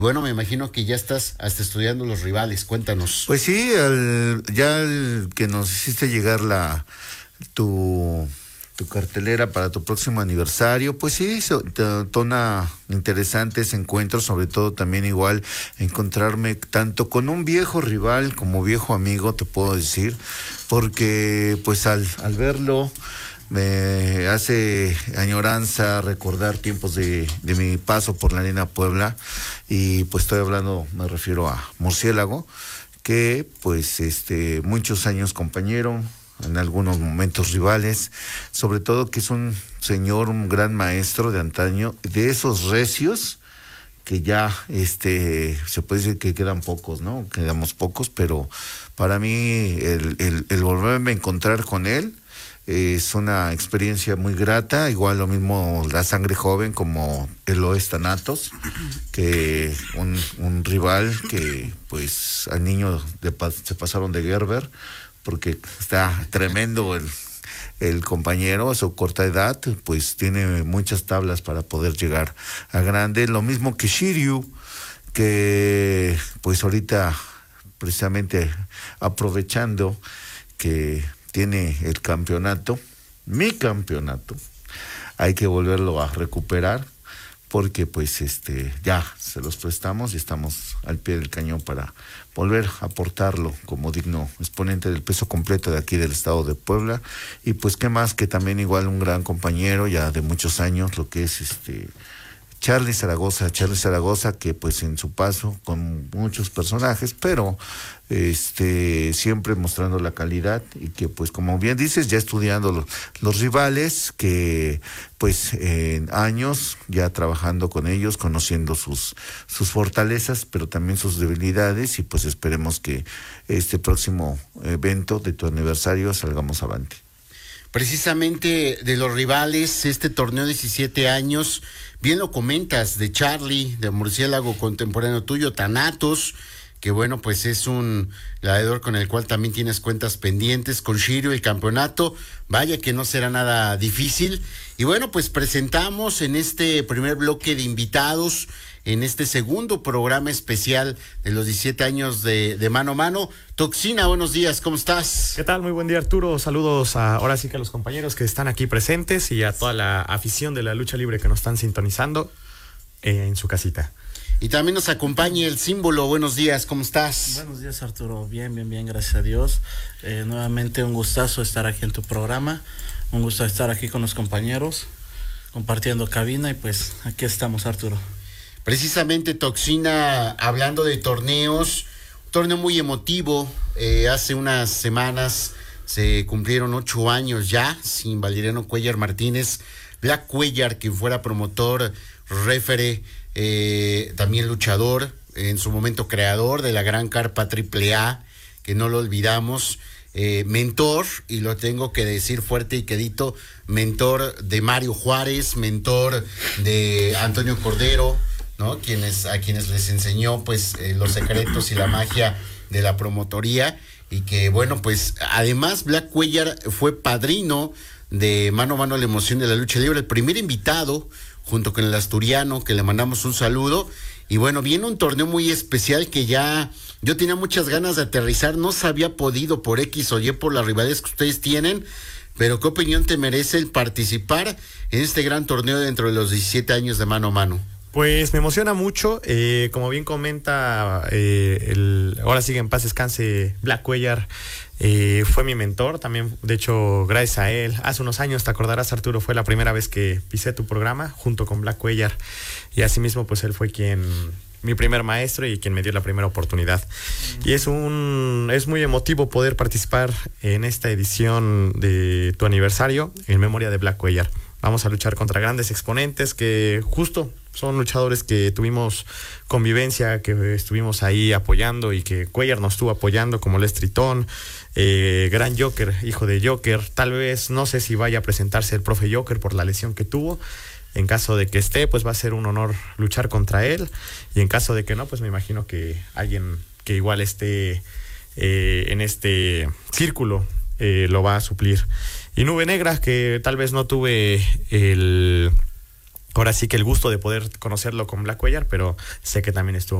Bueno, me imagino que ya estás hasta estudiando los rivales, cuéntanos. Pues sí, el que nos hiciste llegar tu cartelera para tu próximo aniversario, pues sí, tona interesantes encuentros, sobre todo también igual encontrarme tanto con un viejo rival como viejo amigo, te puedo decir, porque pues al verlo me hace añoranza recordar tiempos de mi paso por la Arena Puebla, y pues me refiero a Murciélago, que pues muchos años compañero, en algunos momentos rivales, sobre todo que es un gran maestro de antaño, de esos recios que ya se puede decir que quedan pocos, ¿no? Quedamos pocos, pero para mí el volverme a encontrar con él es una experiencia muy grata. Igual lo mismo la sangre joven, como el es Thanatos, que un rival que pues al niño se pasaron de Gerber, porque está tremendo el compañero. A su corta edad pues tiene muchas tablas para poder llegar a grande, lo mismo que Shiryu, que pues ahorita precisamente aprovechando que tiene el campeonato, mi campeonato, hay que volverlo a recuperar, porque pues ya se los prestamos y estamos al pie del cañón para volver a aportarlo como digno exponente del peso completo de aquí del estado de Puebla. Y pues qué más que también igual un gran compañero ya de muchos años, lo que es Charly Zaragoza, que pues en su paso con muchos personajes, pero siempre mostrando la calidad, y que pues como bien dices, ya estudiando los rivales, que pues en años ya trabajando con ellos, conociendo sus fortalezas, pero también sus debilidades, y pues esperemos que este próximo evento de tu aniversario salgamos avante. Precisamente de los rivales, este torneo 17 años, bien lo comentas, de Charly, de Murciélago contemporáneo tuyo, Thanatos, que bueno, pues es un gladiador con el cual también tienes cuentas pendientes, con Shiryu el campeonato, vaya que no será nada difícil. Y bueno, pues presentamos en este primer bloque de invitados, en este segundo programa especial de los 17 años de Mano a Mano. Toxina, buenos días, ¿cómo estás? ¿Qué tal? Muy buen día, Arturo. Saludos ahora sí que a los compañeros que están aquí presentes y a toda la afición de la lucha libre que nos están sintonizando en su casita. Y también nos acompaña el Símbolo. Buenos días, ¿cómo estás? Buenos días, Arturo. Bien, gracias a Dios. Nuevamente un gustazo estar aquí en tu programa. Un gusto estar aquí con los compañeros, compartiendo cabina, y pues aquí estamos, Arturo. Precisamente, Toxina, hablando de torneos, un torneo muy emotivo. Hace unas semanas se cumplieron 8 años ya sin Valeriano Cuellar Martínez. Black Cuellar, quien fuera promotor, referee, también luchador, en su momento creador de la Gran Carpa AAA, que no lo olvidamos, mentor, y lo tengo que decir fuerte y quedito, mentor de Mario Juárez, mentor de Antonio Cordero, ¿no? A quienes les enseñó pues los secretos y la magia de la promotoría. Y que bueno, pues además Black Cuellar fue padrino de Mano a Mano, la emoción de la lucha libre, el primer invitado junto con el asturiano, que le mandamos un saludo. Y bueno, viene un torneo muy especial que ya yo tenía muchas ganas de aterrizar, no se había podido por X o Y, por las rivalidades que ustedes tienen, pero ¿qué opinión te merece el participar en este gran torneo dentro de los 17 años de Mano a Mano? Pues me emociona mucho, como bien comenta, ahora sigue en paz descanse Black Cuellar, fue mi mentor también. De hecho, gracias a él, hace unos años, te acordarás, Arturo, fue la primera vez que pisé tu programa junto con Black Cuellar, y asimismo pues él fue mi primer maestro y quien me dio la primera oportunidad. Y es muy emotivo poder participar en esta edición de tu aniversario en memoria de Black Cuellar. Vamos a luchar contra grandes exponentes que justo son luchadores que tuvimos convivencia, que estuvimos ahí apoyando y que Cuellar nos estuvo apoyando, como Les Tritón, Gran Joker, hijo de Joker. Tal vez, no sé si vaya a presentarse el profe Joker por la lesión que tuvo. En caso de que esté, pues va a ser un honor luchar contra él. Y en caso de que no, pues me imagino que alguien que igual esté en este círculo lo va a suplir. Y Nube Negra, que tal vez no tuve ahora sí que el gusto de poder conocerlo con Black Cuellar, pero sé que también estuvo